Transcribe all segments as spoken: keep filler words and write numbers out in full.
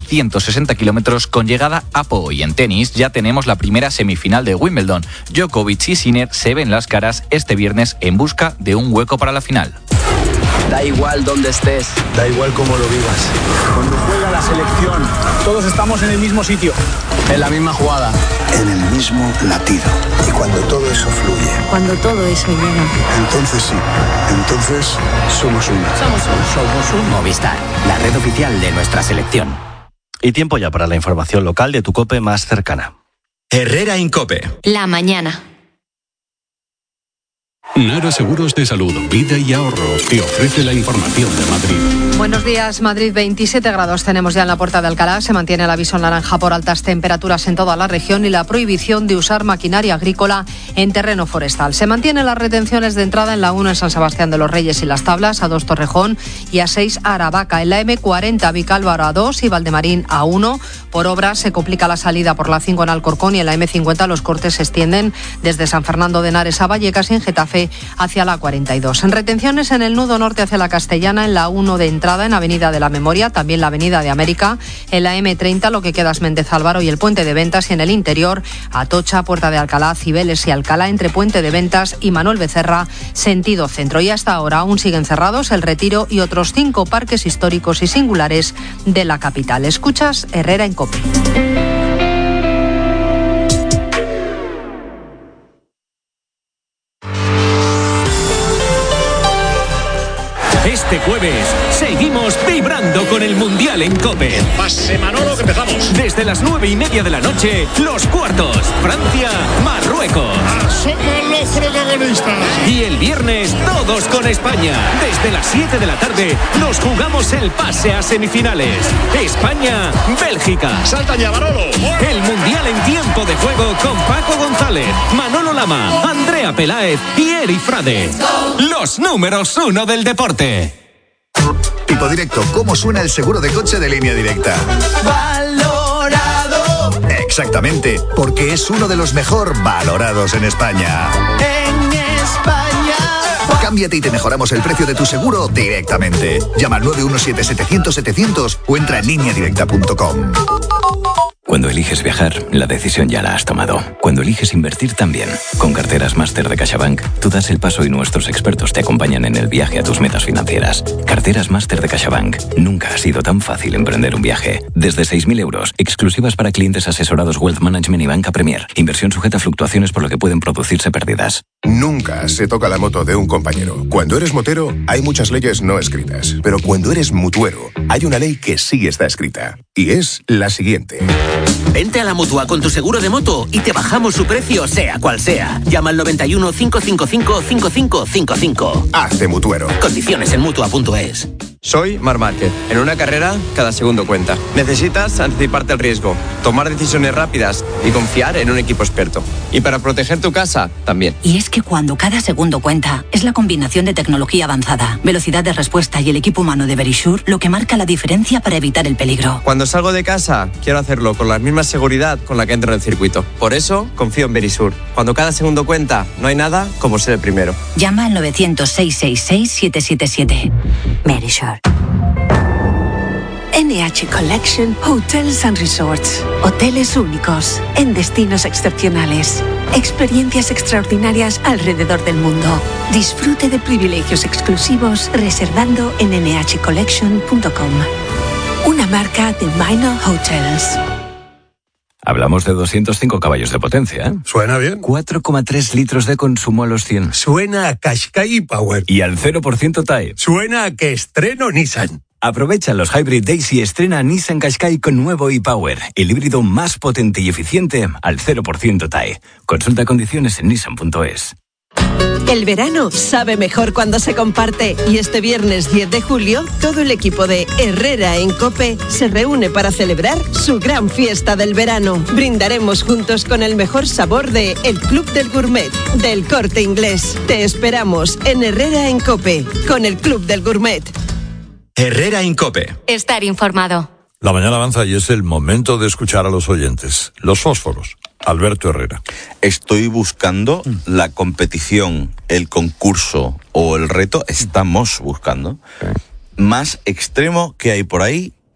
ciento sesenta kilómetros con llegada a Po. Y en tenis ya tenemos la primera semifinal de Wimbledon. Djokovic y Sinner se ven las caras este viernes en busca de un hueco para la final. Da igual dónde estés, da igual cómo lo vivas. Cuando juega la selección, todos estamos en el mismo sitio, en la misma jugada, en el mismo latido. Y cuando todo eso fluye, cuando todo eso llega, entonces sí, entonces somos uno. Somos uno. Somos un Movistar, la red oficial de nuestra selección. Y tiempo ya para la información local de tu COPE más cercana. Herrera en COPE. La mañana. Nara Seguros de Salud, Vida y Ahorro te ofrece la información de Madrid. Buenos días, Madrid. veintisiete grados tenemos ya en la Puerta de Alcalá. Se mantiene el aviso naranja por altas temperaturas en toda la región y la prohibición de usar maquinaria agrícola en terreno forestal. Se mantienen las retenciones de entrada en la uno en San Sebastián de los Reyes y Las Tablas, a dos Torrejón y a seis Aravaca. En la eme cuarenta Vicálvaro a dos y Valdemarín a uno. Por obras se complica la salida por la cinco en Alcorcón y en la eme cincuenta los cortes se extienden desde San Fernando de Henares a Vallecas y en Getafe hacia la cuarenta y dos. En retenciones en el nudo norte hacia la Castellana, en la uno de entrada en Avenida de la Memoria, también la Avenida de América, en la eme treinta lo que queda es Méndez Álvaro y el Puente de Ventas, y en el interior Atocha, Puerta de Alcalá, Cibeles y Alcalá entre Puente de Ventas y Manuel Becerra, sentido centro. Y hasta ahora aún siguen cerrados el Retiro y otros cinco parques históricos y singulares de la capital. Escuchas Herrera en COPE. Este jueves seguimos vibrando con el Mundial en COPE. Pase Manolo, que empezamos. Desde las nueve y media de la noche, los cuartos. Francia, Marruecos. Somos los protagonistas. Y el viernes, todos con España. Desde las siete de la tarde, nos jugamos el pase a semifinales. España, Bélgica. Salta ya, Manolo. El Mundial en tiempo de juego con Paco González, Manolo Lama, Andrea Peláez y Eri Frade. Los números uno del deporte. Tipo Directo, ¿cómo suena el seguro de coche de Línea Directa? Valorado. Exactamente, porque es uno de los mejor valorados en España. En España. Cámbiate y te mejoramos el precio de tu seguro directamente. Llama al nueve uno siete, setecientos, setecientos o entra en línea directa punto com. Cuando eliges viajar, la decisión ya la has tomado. Cuando eliges invertir también. Con Carteras Máster de CaixaBank, tú das el paso y nuestros expertos te acompañan en el viaje a tus metas financieras. Carteras Máster de CaixaBank. Nunca ha sido tan fácil emprender un viaje. Desde seis mil euros, exclusivas para clientes asesorados Wealth Management y Banca Premier. Inversión sujeta a fluctuaciones por lo que pueden producirse pérdidas. Nunca se toca la moto de un compañero. Cuando eres motero, hay muchas leyes no escritas. Pero cuando eres mutuero, hay una ley que sí está escrita. Y es la siguiente. Vente a la Mutua con tu seguro de moto y te bajamos su precio, sea cual sea. Llama al noventa y uno, cinco cinco cinco, cinco cinco cinco cinco. Hazte mutuero. Condiciones en mutua punto es. Soy Marc Márquez. En una carrera, cada segundo cuenta. Necesitas anticiparte al riesgo, tomar decisiones rápidas y confiar en un equipo experto. Y para proteger tu casa, también. Y es que cuando cada segundo cuenta, es la combinación de tecnología avanzada, velocidad de respuesta y el equipo humano de Verisure lo que marca la diferencia para evitar el peligro. Cuando salgo de casa, quiero hacerlo con la misma seguridad con la que entro en el circuito. Por eso, confío en Verisure. Cuando cada segundo cuenta, no hay nada como ser el primero. Llama al novecientos, seiscientos sesenta y seis, siete siete siete. Verisure. N H Collection Hotels and Resorts. Hoteles únicos, en destinos excepcionales. Experiencias extraordinarias alrededor del mundo. Disfrute de privilegios exclusivos reservando en ene hache collection punto com. Una marca de Minor Hotels. Hablamos de doscientos cinco caballos de potencia, ¿eh? Suena bien. cuatro coma tres litros de consumo a los cien. Suena a Qashqai Power. Y al cero por ciento T A E. Suena a que estreno Nissan. Aprovecha los Hybrid Days y estrena Nissan Qashqai con nuevo e-Power, el híbrido más potente y eficiente al cero por ciento T A E. Consulta condiciones en nissan punto es. El verano sabe mejor cuando se comparte y este viernes diez de julio todo el equipo de Herrera en COPE se reúne para celebrar su gran fiesta del verano. Brindaremos juntos con el mejor sabor de El Club del Gourmet, del Corte Inglés. Te esperamos en Herrera en COPE con el Club del Gourmet. Herrera en COPE. Estar informado. La mañana avanza y es el momento de escuchar a los oyentes. Los fósforos. Alberto Herrera. Estoy buscando la competición, el concurso o el reto, estamos buscando, sí, más extremo que hay por ahí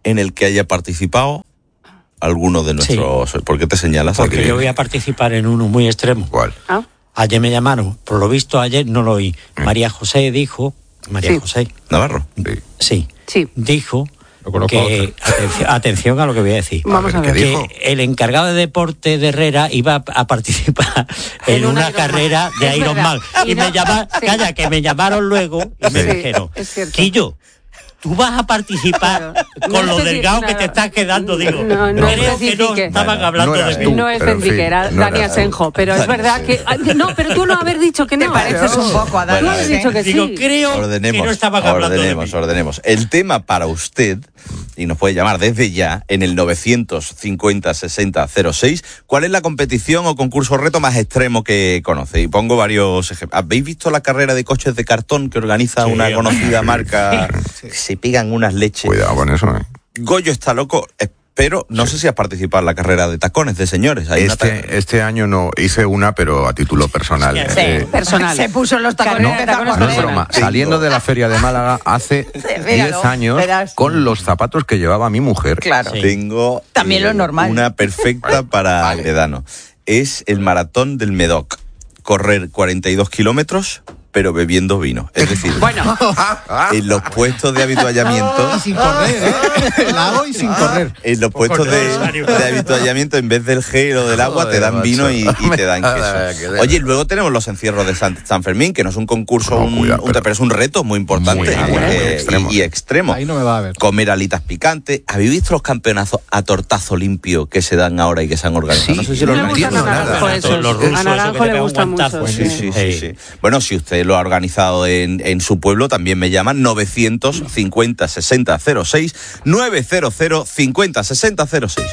en el que haya participado alguno de nuestros... Sí. ¿Por qué te señalas? Porque aquí? Yo voy a participar en uno muy extremo. ¿Cuál? ¿Ah? Ayer me llamaron, por lo visto ayer no lo oí. María José dijo... María sí. José. ¿Navarro? Sí. Sí. sí. Dijo que... Atención, atención a lo que voy a decir. Vamos a ver. Que dijo? El encargado de deporte de Herrera iba a participar en, en una, una carrera de Ironman. Y, y no, me llamaron... Sí. Calla, que me llamaron luego y me sí, dijeron... Quillo, tú vas a participar claro. con no lo delgado que te estás quedando, digo. No, no, creo que no estaban bueno, hablando no de tú, mí. No es Enrique, era no Dani Asenjo, pero es verdad que... No, pero tú no haber dicho que no. Te pareces un poco a Dani. Tú has dicho que digo, sí. creo ordenemos, que no estaban hablando ordenemos, de mí. Ordenemos, El tema para usted, y nos puede llamar desde ya, en el novecientos cincuenta sesenta cero seis, ¿cuál es la competición o concurso reto más extremo que conoce? Y pongo varios ejemplos. ¿Habéis visto la carrera de coches de cartón que organiza sí, una conocida marca? Sí. Se pegan unas leches. Cuidado con eso, ¿eh? Goyo está loco, pero no sí. sé si has participado en la carrera de tacones de señores. Hay este, este año no, hice una, pero a título personal. Sí, eh, personal. Se puso los tacones. No, de tacones no es broma. Tengo. Saliendo de la feria de Málaga hace diez años, verás. Con los zapatos que llevaba mi mujer. Claro. Sí. Tengo también eh, lo normal. Una perfecta para vale. Agredano. Es el maratón del Medoc. Correr cuarenta y dos kilómetros, pero bebiendo vino. Es decir, bueno. en los puestos de habituallamiento... Y sin correr, ¿eh? El agua y sin correr. En los puestos de, de habituallamiento, en vez del gel o del agua, te dan vino y, y te dan queso. Oye, luego tenemos los encierros de San, San Fermín, que no es un concurso, no, un, cuidado, un, pero es un reto muy importante muy, muy, muy extremo. Y, y extremo. Ahí no me va a ver. Comer alitas picantes. ¿Habéis visto los campeonazos a tortazo limpio que se dan ahora y que se han organizado? Sí, no sé si lo no organizan. No a Naranjo le gusta mucho. Sí, sí, sí, sí. Bueno, si usted lo ha organizado en, en su pueblo, también me llaman novecientos cincuenta sesenta cero seis, novecientos cincuenta sesenta cero seis.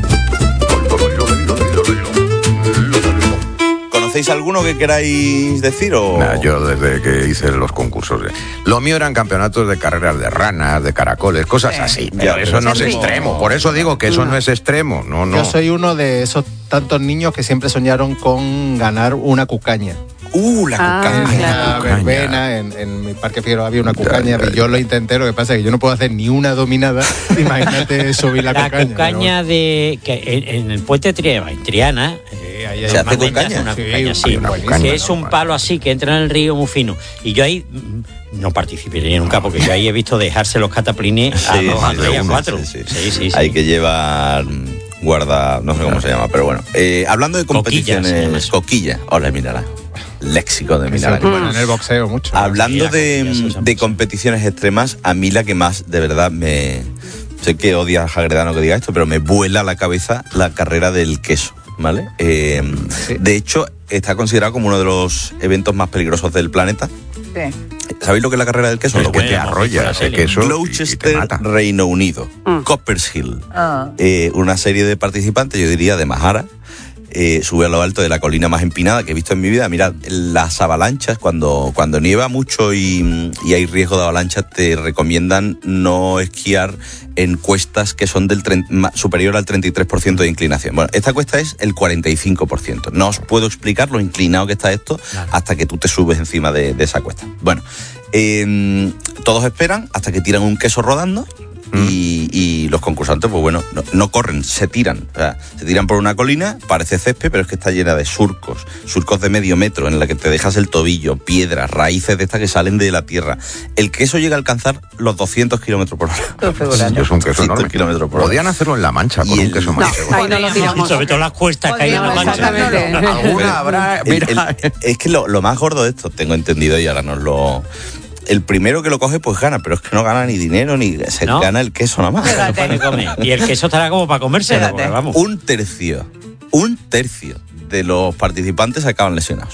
¿Conocéis alguno que queráis decir o...? Nah, yo desde que hice los concursos... Lo mío eran campeonatos de carreras de ranas, de caracoles, cosas sí, así. Pero ya, eso no es extremo. Por eso digo que eso no, no es extremo. No, no. Yo soy uno de esos tantos niños que siempre soñaron con ganar una cucaña. Uh, la cucaña. Ah, claro. La verbena, en, en mi parque Figueroa había una cucaña, ya, ya, yo lo intenté, lo que pasa es que yo no puedo hacer ni una dominada. Imagínate subir la, la cucaña. La cucaña pero... de que en, en el puente Triana, en Triana, eh, ahí ¿se hace cucaña? Una sí, cucaña, sí, una cucaña, que es un palo así que entra en el río muy fino. Y yo ahí no participaría nunca, porque yo ahí he visto dejarse los cataplines a sí, dos, sí, a tres y a cuatro. Sí, sí. Sí, sí, sí. Hay que llevar guarda, no sé cómo se llama, pero bueno. Eh, hablando de competiciones, coquilla, hola, mírala. Léxico de Milán. Bueno, en el boxeo mucho. Hablando de, de competiciones extremas, a mí la que más, de verdad, me... Sé que odias a Agredano que diga esto, pero me vuela la cabeza la carrera del queso, ¿vale? Eh, sí. De hecho, está considerado como uno de los eventos más peligrosos del planeta. Sí. ¿Sabéis lo que es la carrera del queso? Lo que te arrolla ese queso. Gloucester, Reino Unido. Mm. Coppershill. Ah. Eh, una serie de participantes, yo diría, de Majara. Eh, sube a lo alto de la colina más empinada que he visto en mi vida. Mirad, las avalanchas, cuando, cuando nieva mucho y, y hay riesgo de avalanchas, te recomiendan no esquiar en cuestas que son del treinta, superior al treinta y tres por ciento de inclinación. Bueno, esta cuesta es el cuarenta y cinco por ciento. No os puedo explicar lo inclinado que está esto claro. hasta que tú te subes encima de, de esa cuesta. Bueno, eh, todos esperan hasta que tiran un queso rodando. Y, y los concursantes, pues bueno, no, no corren, se tiran. O sea, se tiran por una colina, parece césped, pero es que está llena de surcos. Surcos de medio metro, en la que te dejas el tobillo, piedras, raíces de estas que salen de la tierra. El queso llega a alcanzar los doscientos kilómetros por hora. Es un queso enorme. Kilómetros por hora. Podían hacerlo en La Mancha con el, un queso más. No, ahí no lo tiramos. Sobre todo las cuestas que hay en La Mancha. Alguna habrá... El, el, es que lo, lo más gordo de esto, tengo entendido y ahora nos lo... El primero que lo coge, pues gana, pero es que no gana ni dinero, ni se ¿no? gana el queso nada más. Y el queso estará como para comérselo, porque, vamos. Un tercio, un tercio de los participantes acaban lesionados.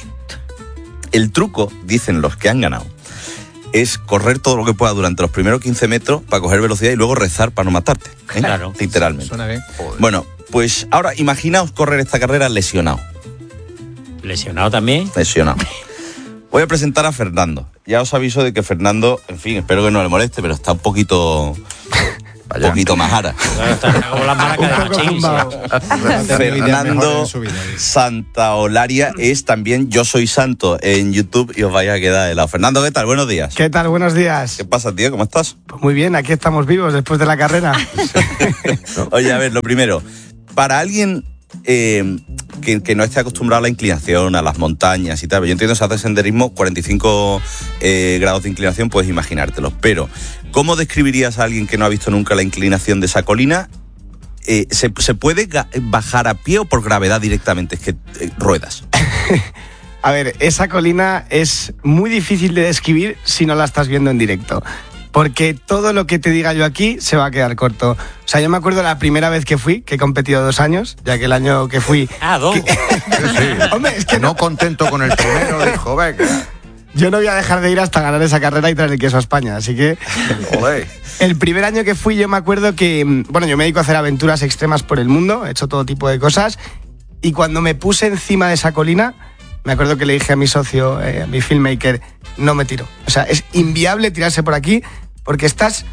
El truco, dicen los que han ganado, es correr todo lo que pueda durante los primeros quince metros para coger velocidad y luego rezar para no matarte. ¿eh? Claro. Literalmente. Suena bien. Bueno, pues ahora imaginaos correr esta carrera lesionado. ¿Lesionado también? Lesionado. Voy a presentar a Fernando. Ya os aviso de que Fernando, en fin, espero que no le moleste, pero está un poquito... Un poquito más ara. Como las maracas de Machís. Fernando Santaolaria es también Yo Soy Santo en YouTube y os vais a quedar helado. Fernando, ¿qué tal? Buenos días. ¿Qué tal? Buenos días. ¿Qué pasa, tío? ¿Cómo estás? Pues muy bien, aquí estamos vivos después de la carrera. Oye, a ver, lo primero, para alguien eh, que, que no esté acostumbrado a la inclinación, a las montañas y tal, yo entiendo que si haces senderismo, cuarenta y cinco eh, grados de inclinación, puedes imaginártelo, pero ¿cómo describirías a alguien que no ha visto nunca la inclinación de esa colina? Eh, ¿se, ¿Se puede bajar a pie o por gravedad directamente? Es que eh, ruedas. A ver, esa colina es muy difícil de describir si no la estás viendo en directo. Porque todo lo que te diga yo aquí se va a quedar corto. O sea, yo me acuerdo la primera vez que fui, que he competido dos años, ya que el año que fui... Ah, dos. Que... Sí. Hombre, es que no contento con el primero, dijo, venga. Yo no voy a dejar de ir hasta ganar esa carrera y traer el queso a España, así que... Olé. El primer año que fui yo me acuerdo que... Bueno, yo me dedico a hacer aventuras extremas por el mundo, he hecho todo tipo de cosas, y cuando me puse encima de esa colina... Me acuerdo que le dije a mi socio, eh, a mi filmmaker, no me tiro. O sea, es inviable tirarse por aquí porque estás...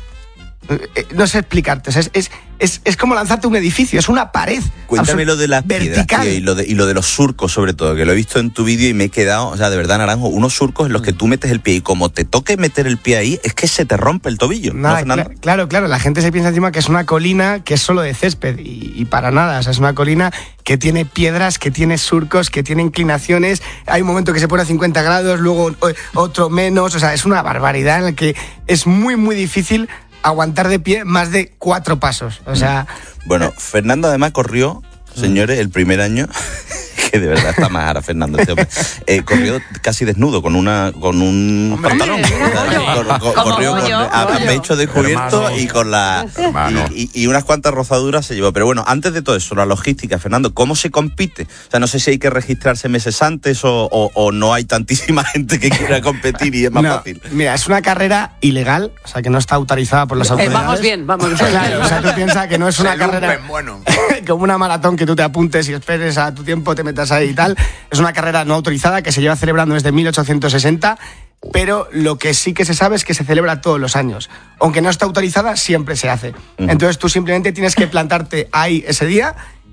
Eh, no sé explicarte, o sea, es, es, es, es como lanzarte un edificio, es una pared. Cuéntame lo de las piedras, tío, y lo de, y lo de los surcos sobre todo, que lo he visto en tu vídeo y me he quedado, o sea, de verdad, Naranjo, unos surcos en los que tú metes el pie y como te toque meter el pie ahí, es que se te rompe el tobillo. Nada, ¿no, cl- claro, claro, la gente se piensa encima que es una colina que es solo de césped y, y para nada, o sea, es una colina que tiene piedras, que tiene surcos, que tiene inclinaciones, hay un momento que se pone a cincuenta grados, luego otro menos, o sea, es una barbaridad en la que es muy, muy difícil aguantar de pie más de cuatro pasos, o sea... Bueno, Fernando además corrió, señores, el primer año... que de verdad está más ara Fernando este hombre. Eh, corrió casi desnudo con una con un hombre, pantalón. Cor, cor, corrió con, a, a pecho descubierto hermano, y con la y, y, y unas cuantas rozaduras se llevó. Pero bueno, antes de todo eso, la logística, Fernando, ¿cómo se compite? O sea, no sé si hay que registrarse meses antes o, o, o no hay tantísima gente que quiera competir y es más no, fácil. Mira, es una carrera ilegal, o sea, que no está autorizada por las autoridades. Eh, vamos bien, vamos bien. Claro, o sea, tú piensas que no es una se carrera lumpen, bueno. como una maratón que tú te apuntes y esperes a tu tiempo, te metas ahí y tal. Es una carrera no autorizada que se lleva celebrando desde mil ochocientos sesenta, pero lo que sí que se sabe es que se celebra todos los años. Aunque no está autorizada, siempre se hace. Uh-huh. Entonces tú simplemente tienes que plantarte ahí ese día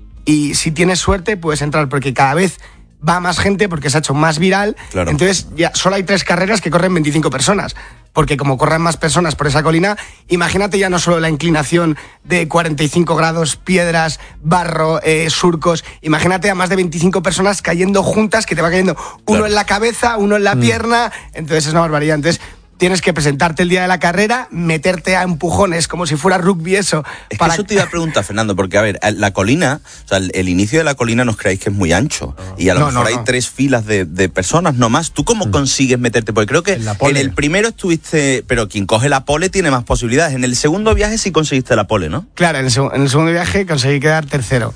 y si tienes suerte puedes entrar, porque cada vez va más gente porque se ha hecho más viral. Claro. Entonces ya solo hay tres carreras que corren veinticinco personas. Porque como corren más personas por esa colina, imagínate ya no solo la inclinación de cuarenta y cinco grados, piedras, barro, eh, surcos, imagínate a más de veinticinco personas cayendo juntas, que te va cayendo uno claro. en la cabeza, uno en la mm. pierna, entonces es una barbaridad. Entonces tienes que presentarte el día de la carrera, meterte a empujones como si fuera rugby eso. Es para... que eso te iba a preguntar, Fernando, porque a ver, la colina, o sea, el, el inicio de la colina nos creáis que es muy ancho y a lo no, mejor no, hay no. tres filas de, de personas nomás. ¿Tú cómo mm. consigues meterte? Porque creo que en, en el primero estuviste, pero quien coge la pole tiene más posibilidades. En el segundo viaje sí conseguiste la pole, ¿no? Claro, en el, seg- en el segundo viaje conseguí quedar tercero.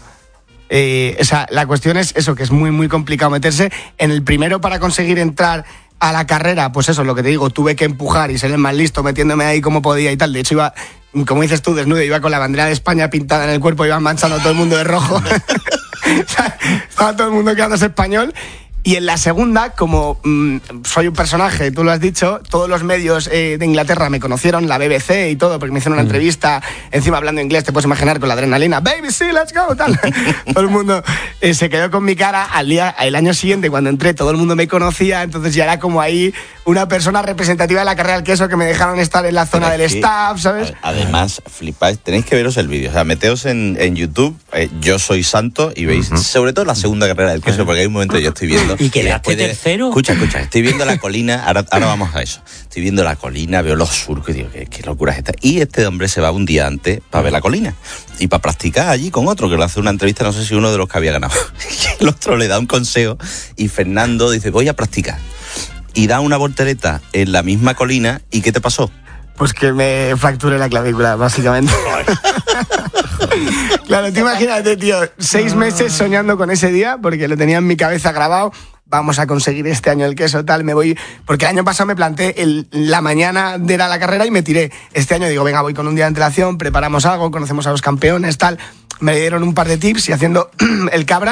Eh, o sea, la cuestión es eso, que es muy, muy complicado meterse. En el primero, para conseguir entrar a la carrera, pues eso, lo que te digo, tuve que empujar y ser el más listo, metiéndome ahí como podía y tal. De hecho, iba, como dices tú, desnudo, iba con la bandera de España pintada en el cuerpo, iba manchando a todo el mundo de rojo. O sea, estaba todo el mundo quedándose español. Y en la segunda, como mmm, soy un personaje, tú lo has dicho, todos los medios eh, de Inglaterra me conocieron, la B B C y todo, porque me hicieron una mm. entrevista, encima hablando inglés, te puedes imaginar, con la adrenalina, baby, sí, let's go, tal. Todo el mundo eh, se quedó con mi cara. Al día, el año siguiente, cuando entré, todo el mundo me conocía, entonces ya era como ahí una persona representativa de la carrera del queso, que me dejaron estar en la zona del staff, ¿sabes? Además, flipáis, tenéis que veros el vídeo, o sea, meteos en, en YouTube, eh, Yo Soy Santo, y veis, uh-huh. sobre todo la segunda carrera del queso, porque hay un momento que yo estoy viendo... ¿Y quedaste de... tercero? Escucha, escucha, estoy viendo la colina, ahora, ahora vamos a eso. Estoy viendo la colina, veo los surcos y digo, ¿qué, qué locura es esta? Y este hombre se va un día antes para ver la colina y para practicar allí con otro, que le hace una entrevista, no sé si uno de los que había ganado. El otro le da un consejo y Fernando dice, voy a practicar. Y da una voltereta en la misma colina. ¿Y qué te pasó? Pues que me fracturé la clavícula, básicamente. Claro, tú imagínate, tío, seis meses soñando con ese día, porque lo tenía en mi cabeza grabado. Vamos a conseguir este año el queso, tal, me voy... Porque el año pasado me planté el, la mañana de la carrera y me tiré. Este año digo, venga, voy con un día de antelación, preparamos algo, conocemos a los campeones, tal. Me dieron un par de tips y haciendo el cabra...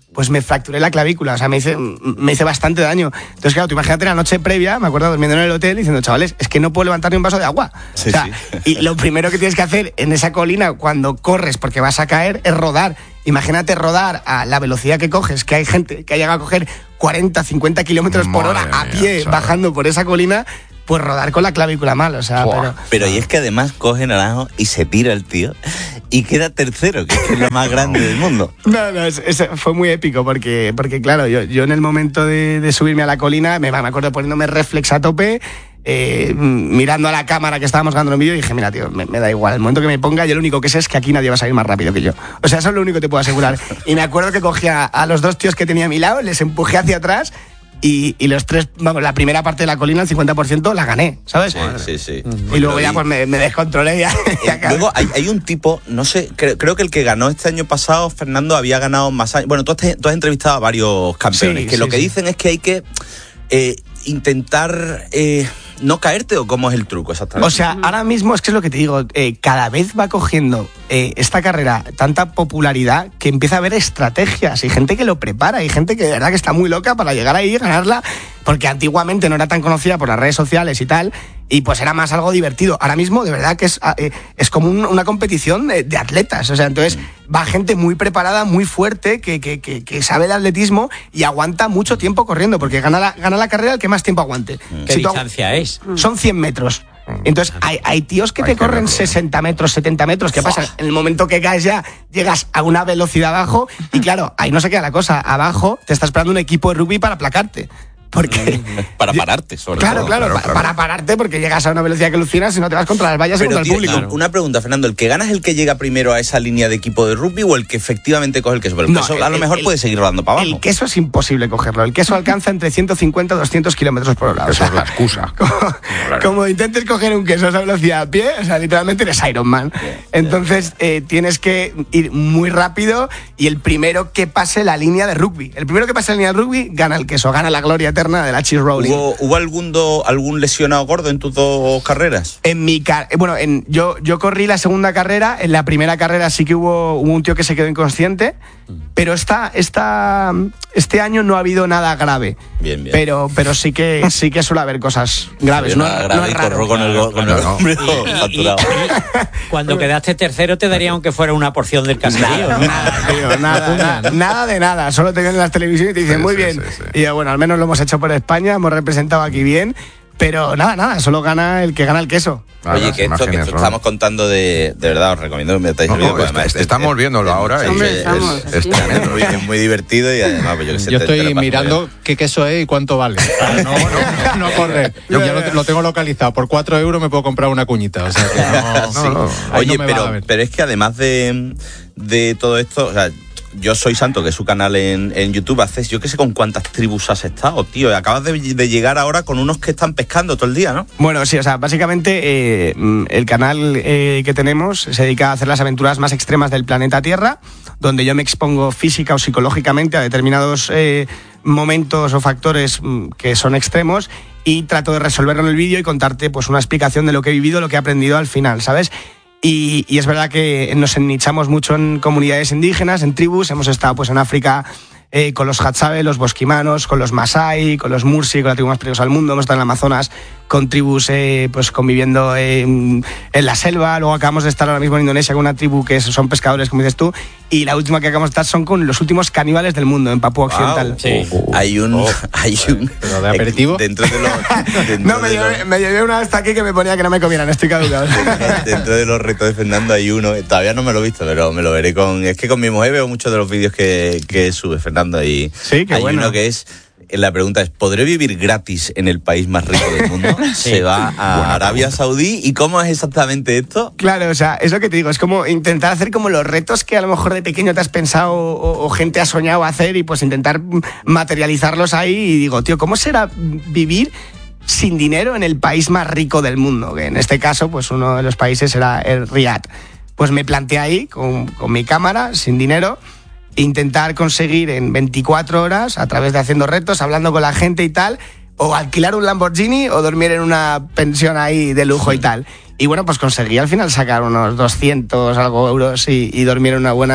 pues me fracturé la clavícula, o sea, me hice, me hice bastante daño. Entonces, claro, tú imagínate la noche previa, me acuerdo durmiendo en el hotel diciendo, chavales, es que no puedo levantar ni un vaso de agua. Sí, o sea, sí. y lo primero que tienes que hacer en esa colina cuando corres porque vas a caer es rodar. Imagínate rodar a la velocidad que coges, que hay gente que ha llegado a coger cuarenta, cincuenta kilómetros por hora a pie bajando por esa colina, pues rodar con la clavícula mal, o sea, pero... Pero y es que además coge Naranjo y se tira el tío y queda tercero, que es lo más grande del mundo. No, no, es, es, fue muy épico porque, porque claro, yo, yo en el momento de, de subirme a la colina, me, me acuerdo poniéndome reflex a tope, eh, mirando a la cámara que estábamos grabando el vídeo y dije, mira, tío, me, me da igual, el momento que me ponga, yo lo único que sé es que aquí nadie va a salir más rápido que yo. O sea, eso es lo único que te puedo asegurar. Y me acuerdo que cogí a, a los dos tíos que tenía a mi lado, les empujé hacia atrás. Y, y los tres, vamos, la primera parte de la colina, el cincuenta por ciento, la gané, ¿sabes? Sí, sí, sí. Y luego ya pues me, me descontrolé ya. Eh, luego hay, hay un tipo, no sé, creo, creo que el que ganó este año pasado, Fernando, había ganado más años. Bueno, tú has, tú has entrevistado a varios campeones, Sí, que sí, lo que sí. dicen es que hay que eh, intentar eh, no caerte, o cómo es el truco exactamente. O sea, ahora mismo es que es lo que te digo, eh, cada vez va cogiendo eh, esta carrera tanta popularidad que empieza a haber estrategias y gente que lo prepara y gente que de verdad que está muy loca para llegar ahí y ganarla, porque antiguamente no era tan conocida por las redes sociales y tal, y pues era más algo divertido. Ahora mismo de verdad que es, eh, es como un, una competición de, de atletas, o sea, entonces va gente muy preparada, muy fuerte, que, que, que, que sabe de atletismo y aguanta mucho tiempo corriendo, porque gana la, gana la carrera el que más tiempo aguante. ¿Qué Si tú- distancia es? Son cien metros. Entonces, hay, hay tíos que te corren sesenta metros, setenta metros. ¿Qué pasa? En el momento que caes ya, llegas a una velocidad abajo y claro, ahí no se queda la cosa. Abajo te está esperando un equipo de rugby para aplacarte. Porque... Para pararte, sobre Claro, todo. claro, Claro, pa- claro. para pararte porque llegas a una velocidad que alucinas y no te vas contra las vallas y Pero, contra el tío, público. Una pregunta, Fernando, ¿el que gana es el que llega primero a esa línea de equipo de rugby o el que efectivamente coge el queso? Pero el No, queso el- a lo el- mejor el- puede seguir rodando para abajo. El queso es imposible cogerlo. El queso alcanza entre ciento cincuenta y doscientos kilómetros por hora. O Esa sea, es la excusa. como, como intentes coger un queso a esa velocidad a pie, o sea, literalmente eres Iron Man. Entonces eh, tienes que ir muy rápido y el primero que pase la línea de rugby. El primero que pase la línea de rugby gana el queso, gana la gloria eterna de la cheese rolling. ¿Hubo, hubo algún, do- algún lesionado gordo en tus dos carreras? En mi car eh, bueno, en, yo, yo corrí la segunda carrera, en la primera carrera sí que hubo, hubo un tío que se quedó inconsciente, pero esta, esta, este año no ha habido nada grave. Bien, bien. Pero, pero sí que sí que suele haber cosas graves. No, Nada no grave es y raro. corro con el, go- con el hombro facturado. Cuando quedaste tercero te daría aunque fuera una porción del caserío, ¿no? Nada, tío, nada, nada, nada de nada. Solo te ven en las televisiones y te dicen, Sí, muy sí, bien. sí, sí. Y yo, bueno, al menos lo hemos hecho por España, hemos representado aquí bien. Pero nada, nada, solo gana el que gana el queso. Ah, Oye, las que esto que imágenes esto son- estamos contando de, de verdad, os recomiendo que me metáis No, el vídeo. no, porque este- además este- estamos viéndolo ahora y sí, Hombre, es- estamos, es- sí. es tremendo, muy, muy divertido y además, pues yo que sé, Yo te- te estoy lo paso mirando muy bien. qué queso es y cuánto vale. Para no, no, no correr. Yo ya lo, lo tengo localizado. Por cuatro euros me puedo comprar una cuñita. O sea que no, Sí. no, ahí Oye, no me van a pero, ver. pero es que además de, de todo esto, o sea, Yo Soy Santo, que es su canal en, en YouTube, haces, yo qué sé con cuántas tribus has estado, tío. Acabas de, de llegar ahora con unos que están pescando todo el día, ¿no? Bueno, sí, o sea, básicamente eh, el canal eh, que tenemos se dedica a hacer las aventuras más extremas del planeta Tierra, donde yo me expongo física o psicológicamente a determinados eh, momentos o factores mm, que son extremos y trato de resolverlo en el vídeo y contarte pues una explicación de lo que he vivido, lo que he aprendido al final, ¿sabes? Y, y es verdad que nos ennichamos mucho en comunidades indígenas, en tribus. Hemos estado pues en África eh, con los Hadzabe, los bosquimanos, con los Masai, con los Mursi, con la tribu más peligrosa del mundo. Hemos estado en el Amazonas con tribus eh, pues conviviendo eh, en la selva. Luego acabamos de estar ahora mismo en Indonesia con una tribu que son pescadores, como dices tú. Y la última que acabamos de estar son con los últimos caníbales del mundo, en Papúa Occidental. Sí. Hay un... hay un ¿Pero de aperitivo? Dentro de los... dentro No, me de llevé, los- me llevé una hasta aquí que me ponía que no me comieran, estoy caducado. Dentro de los retos de Fernando hay uno, eh, todavía no me lo he visto, pero me lo veré con... Es que con mi mujer veo muchos de los vídeos que, que sube Fernando y Sí, qué hay bueno. uno que es... La pregunta es, ¿podré vivir gratis en el país más rico del mundo? Sí. Se va a Buena Arabia pregunta. Saudí. ¿Y cómo es exactamente esto? Claro, o sea, es lo que te digo, es como intentar hacer como los retos que a lo mejor de pequeño te has pensado o, o gente ha soñado hacer y pues intentar materializarlos ahí y digo, tío, ¿cómo será vivir sin dinero en el país más rico del mundo? Que en este caso, pues uno de los países era el Riad. Pues me planteé ahí con, con mi cámara, sin dinero, intentar conseguir en veinticuatro horas, a través de haciendo retos, hablando con la gente y tal, o alquilar un Lamborghini o dormir en una pensión ahí de lujo y tal. Y bueno, pues conseguí al final sacar unos doscientos algo euros y, y dormir en una buena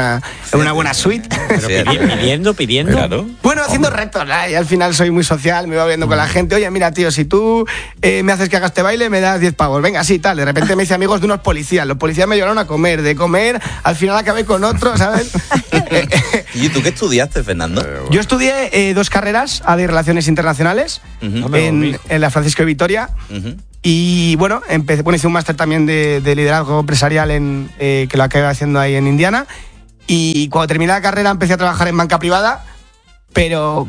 en una buena suite. Pero pidiendo, pidiendo. Claro. Bueno, haciendo retos, ¿no? Y al final soy muy social, me iba viendo con la gente. Oye, mira, tío, si tú eh, me haces que haga este baile, me das diez pavos. Venga, sí, tal. De repente me hice amigos de unos policías. Los policías me llevaron a comer. De comer, al final acabé con otro, ¿sabes? ¿Y tú qué estudiaste, Fernando? Yo estudié eh, dos carreras, A D I Relaciones Internacionales, uh-huh. en, en la Francisco de Vitoria. Uh-huh. Y bueno, empecé, bueno, hice un máster también de, de liderazgo empresarial en, eh, que lo acabé haciendo ahí en Indiana. Y cuando terminé la carrera empecé a trabajar en banca privada, pero...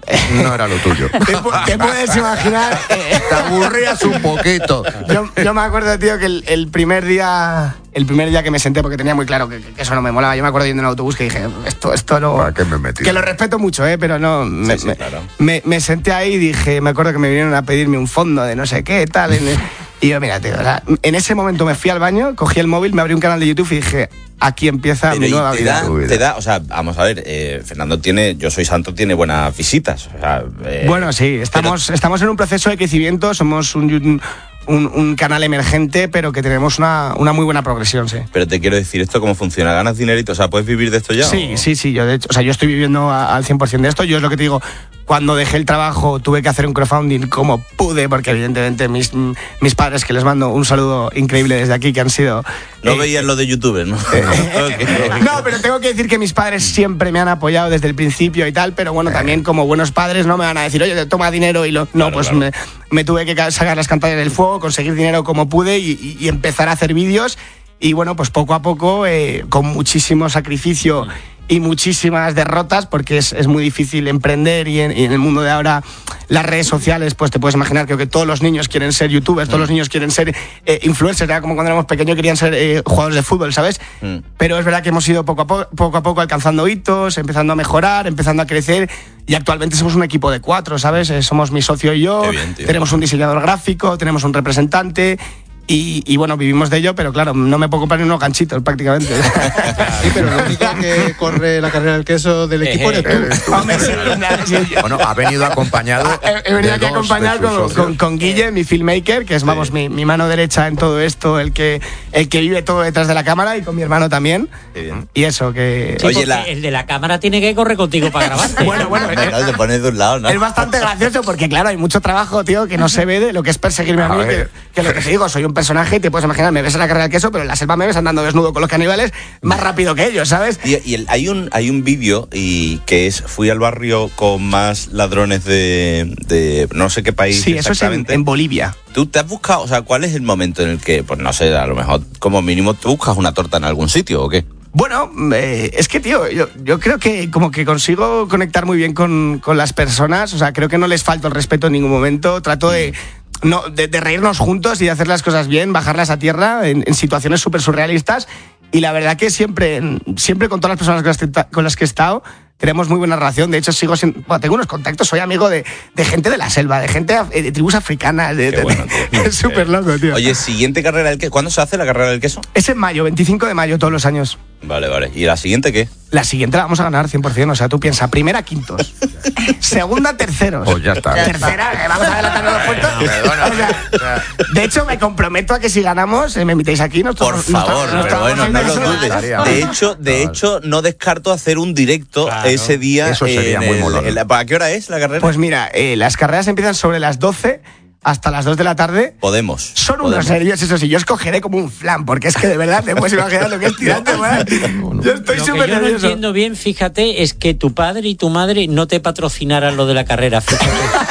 No era lo tuyo. Te, te puedes imaginar... Eh, te aburrías un poquito. Yo, yo me acuerdo, tío, que el, el primer día... El primer día que me senté, porque tenía muy claro que, que eso no me molaba, yo me acuerdo yendo en el autobús que dije, esto, esto no... ¿Para qué me metí? Que lo respeto mucho, ¿eh? Pero no... Me, sí, sí, me, claro. me, me senté ahí y dije, me acuerdo que me vinieron a pedirme un fondo de no sé qué, tal... En, y yo, mira, tío, o sea, en ese momento me fui al baño, cogí el móvil, me abrí un canal de YouTube y dije, aquí empieza Pero mi nueva te vida. Da, te da, o sea, vamos a ver, eh, Fernando tiene, Yo Soy Santo tiene buenas visitas. O sea, eh, bueno, sí, estamos, pero... estamos en un proceso de crecimiento, somos un... Un, un canal emergente, pero que tenemos una, una muy buena progresión, sí. Pero te quiero decir, ¿esto cómo funciona? ¿Ganas dinerito? O sea, ¿puedes vivir de esto ya? Sí, o... sí, sí. Yo, de hecho, o sea, yo estoy viviendo a, al cien por ciento de esto. Yo es lo que te digo, cuando dejé el trabajo tuve que hacer un crowdfunding como pude, porque evidentemente mis, mis padres, que les mando un saludo increíble desde aquí, que han sido... No eh, veías lo de youtubers, ¿no? okay. No, pero tengo que decir que mis padres siempre me han apoyado desde el principio y tal, pero bueno, también como buenos padres no me van a decir, oye, toma dinero y lo... No, claro, pues claro. Me, me tuve que sacar las castañas del fuego, conseguir dinero como pude y, y, y empezar a hacer vídeos. Y bueno, pues poco a poco, eh, con muchísimo sacrificio y muchísimas derrotas, porque es, es muy difícil emprender y en, y en el mundo de ahora las redes sociales, pues te puedes imaginar que, que todos los niños quieren ser youtubers, mm. todos los niños quieren ser eh, influencers, era como cuando éramos pequeños querían ser eh, jugadores de fútbol, ¿sabes? Mm. Pero es verdad que hemos ido poco a, po- poco a poco alcanzando hitos, empezando a mejorar, empezando a crecer y actualmente somos un equipo de cuatro, ¿sabes? Eh, somos mi socio y yo, bien, tenemos un diseñador gráfico, tenemos un representante... Y, y bueno, vivimos de ello, pero claro, no me puedo comprar ni unos ganchitos prácticamente. Sí, pero lo único que corre la carrera del queso del equipo eres tú. Hombre, sí, sí, sí. Bueno, ha venido acompañado. He, he venido aquí a acompañar con, con, con Guille, mi filmmaker, que es, vamos, sí. mi, mi mano derecha en todo esto, el que, el que vive todo detrás de la cámara, y con mi hermano también. Bien. Y eso, que... Sí, oye, la... el de la cámara tiene que correr contigo para grabarte. Bueno, bueno, no, no, te pones de un lado, ¿no? Es bastante gracioso porque, claro, hay mucho trabajo, tío, que no se ve de lo que es perseguirme a, a mí, que, que lo que te digo, soy un personaje y te puedes imaginar, me ves en la carrera del queso, pero en la selva me ves andando desnudo con los caníbales más rápido que ellos, ¿sabes? Y, y el, hay un hay un vídeo y que es fui al barrio con más ladrones de, de no sé qué país. Sí, eso es en, en Bolivia. ¿Tú te has buscado, o sea, cuál es el momento en el que, pues no sé, a lo mejor como mínimo te buscas una torta en algún sitio o qué? Bueno, eh, es que, tío, yo, yo creo que como que consigo conectar muy bien con, con las personas, o sea, creo que no les falto el respeto en ningún momento, trato de... No, de, de reírnos juntos y de hacer las cosas bien, bajarlas a tierra en, en situaciones súper surrealistas. Y la verdad que siempre, siempre con todas las personas con las que, con las que he estado, tenemos muy buena relación. De hecho, sigo sin, bueno, tengo unos contactos, soy amigo de, de gente de la selva, de gente de, de tribus africanas. De, bueno, de, es súper loco, tío. Oye, siguiente carrera del queso. ¿Cuándo se hace la carrera del queso? Es en mayo, veinticinco de mayo todos los años. Vale, vale. ¿Y la siguiente qué? La siguiente la vamos a ganar cien por ciento. O sea, tú piensas, primera, quintos. Segunda, terceros. Pues ya está. Tercera, eh, vamos a adelantar los puntos. O sea, de hecho, me comprometo a que si ganamos, eh, me invitéis aquí. Nos Por nos, favor, nos, pero bueno, no lo dudes. De hecho, de hecho, no descarto hacer un directo claro. ese día. Eso sería muy molón. ¿Para qué hora es la carrera? Pues mira, eh, las carreras empiezan sobre las doce hasta las dos de la tarde. Podemos. Son podemos. unos nervios, eso sí. Yo escogeré como un flan, porque es que de verdad te puedes imaginar lo que es tirarte, bueno, yo estoy súper nervioso. Lo que yo no entiendo bien, fíjate, es que tu padre y tu madre no te patrocinaran lo de la carrera, fíjate.